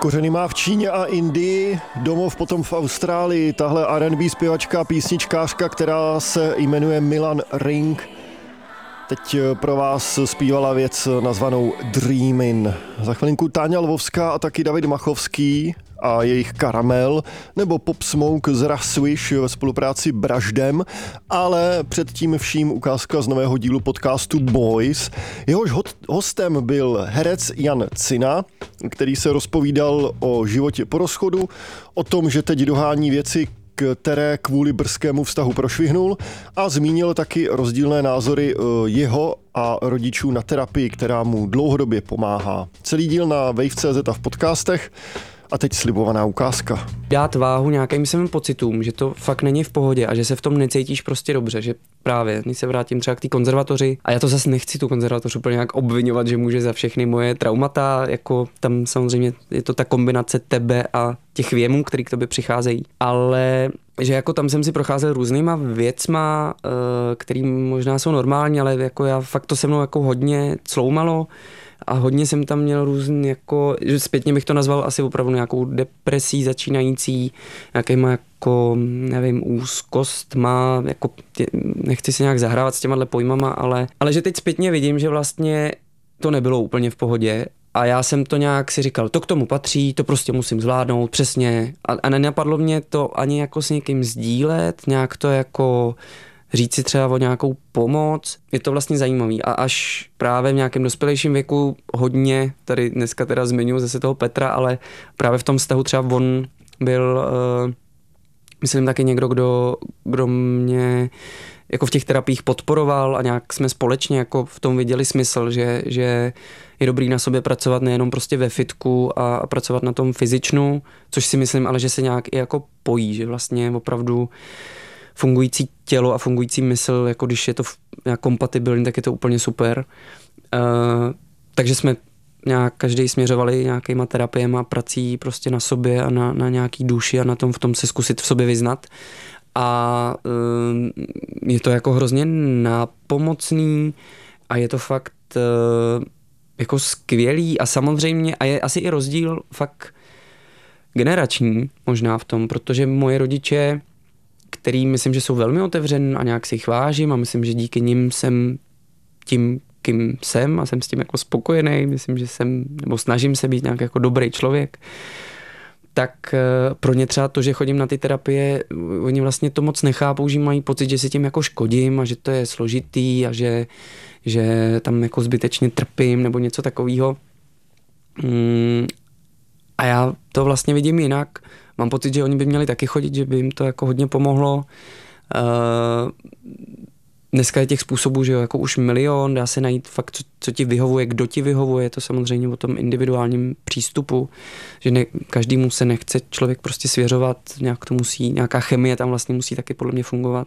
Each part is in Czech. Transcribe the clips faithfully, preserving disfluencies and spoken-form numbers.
Kořeny má v Číně a Indii, domov potom v Austrálii. Tahle R and B zpěvačka a písničkářka, která se jmenuje Milan Ring, teď pro vás zpívala věc nazvanou Dreamin'. Za chvilinku Táňa Lvovská a taky David Machovský a jejich Karamel, nebo Pop Smoke z Raswish ve spolupráci Braždem, ale předtím vším ukázka z nového dílu podcastu Boys. Jehož hostem byl herec Jan Cina, který se rozpovídal o životě po rozchodu, o tom, že teď dohání věci, které kvůli brzkému vztahu prošvihnul, a zmínil taky rozdílné názory jeho a rodičů na terapii, která mu dlouhodobě pomáhá. Celý díl na wave tečka cé zet a v podcastech. A teď slibovaná ukázka. Dát váhu nějakým svým pocitům, že to fakt není v pohodě a že se v tom necítíš prostě dobře, že právě, když se vrátím třeba k té konzervatoři, a já to zase nechci tu konzervatoř úplně nějak obvinovat, že může za všechny moje traumata, jako tam samozřejmě je to ta kombinace tebe a těch věmů, který k tobě přicházejí, ale že jako tam jsem si procházel různýma věcma, který možná jsou normální, ale jako já fakt to se mnou jako hodně cloumalo. A hodně jsem tam měl různý, jako, že zpětně bych to nazval asi opravdu nějakou depresí začínající, nějakýma jako, nevím, úzkost má, jako, tě, nechci se nějak zahrávat s těma pojmama, ale, ale že teď zpětně vidím, že vlastně to nebylo úplně v pohodě a já jsem to nějak si říkal, to k tomu patří, to prostě musím zvládnout, přesně. A, a nenapadlo mě to ani jako s někým sdílet, nějak to jako říct si třeba o nějakou pomoc. Je to vlastně zajímavý. A až právě v nějakém dospělejším věku hodně, tady dneska teda zmiňuji zase toho Petra, ale právě v tom vztahu třeba on byl, uh, myslím taky někdo, kdo, kdo mě jako v těch terapiích podporoval a nějak jsme společně jako v tom viděli smysl, že, že je dobrý na sobě pracovat nejenom prostě ve fitku a, a pracovat na tom fyzičnu, což si myslím, ale že se nějak i jako pojí, že vlastně opravdu fungující tělo a fungující mysl, jako když je to nějak kompatibilní, tak je to úplně super. Uh, takže jsme nějak každý směřovali nějakýma terapiema, prací prostě na sobě a na, na nějaký duši a na tom v tom se zkusit v sobě vyznat. A uh, je to jako hrozně nápomocný a je to fakt uh, jako skvělý a samozřejmě, a je asi i rozdíl fakt generační možná v tom, protože moje rodiče, který myslím, že jsou velmi otevřen a nějak si jich vážím a myslím, že díky nim jsem tím, kým jsem a jsem s tím jako spokojený, myslím, že jsem, nebo snažím se být nějak jako dobrý člověk, tak pro ně třeba to, že chodím na ty terapie, oni vlastně to moc nechápou, že mají pocit, že si tím jako škodím a že to je složitý a že, že tam jako zbytečně trpím nebo něco takového. Mm, a já to vlastně vidím jinak. Mám pocit, že oni by měli taky chodit, že by jim to jako hodně pomohlo. Uh, dneska je těch způsobů, že jo, jako už milion, dá se najít fakt, co, co ti vyhovuje, kdo ti vyhovuje, je to samozřejmě o tom individuálním přístupu, že ne, každému se nechce člověk prostě svěřovat, nějak to musí, nějaká chemie tam vlastně musí taky podle mě fungovat.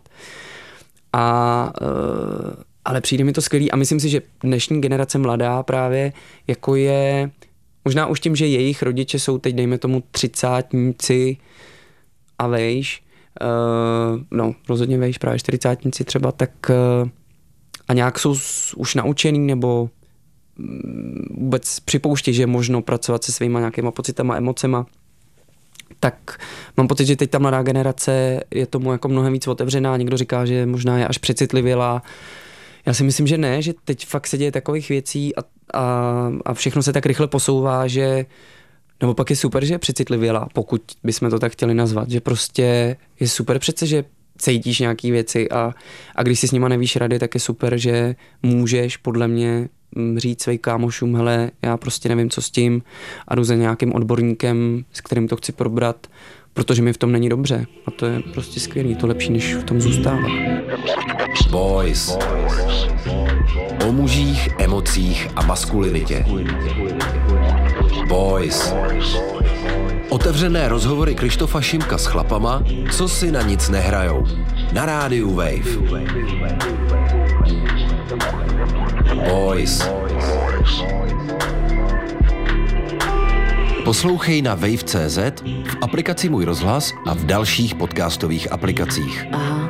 A, uh, ale přijde mi to skvělý a myslím si, že dnešní generace mladá právě jako je, možná už tím, že jejich rodiče jsou teď, dejme tomu, třicátníci a vejš, uh, no rozhodně vejš, právě čtyřicátníci třeba, tak uh, a nějak jsou už naučený nebo vůbec připouští, že je možno pracovat se svýma nějakýma pocitama, emocema, tak mám pocit, že teď ta mladá generace je tomu jako mnohem víc otevřená, někdo říká, že možná je až přecitlivělá. Já si myslím, že ne, že teď fakt se děje takových věcí a, a, a všechno se tak rychle posouvá, že nebo pak je super, že je přecitlivělá, pokud bychom to tak chtěli nazvat, že prostě je super přece, že cítíš nějaký věci a, a když si s nima nevíš rady, tak je super, že můžeš podle mě říct svým kámošům, hele, já prostě nevím, co s tím a jdu za nějakým odborníkem, s kterým to chci probrat, protože mi v tom není dobře a to je prostě skvělý, to lepší, než v tom zůstávat. Boys. O mužích, emocích a maskulinitě. Boys. Otevřené rozhovory Krištofa Šimka s chlapama, co si na nic nehrajou. Na rádiu Wave. Boys. Poslouchej na wave tečka cé zet, v aplikaci Můj rozhlas a v dalších podcastových aplikacích.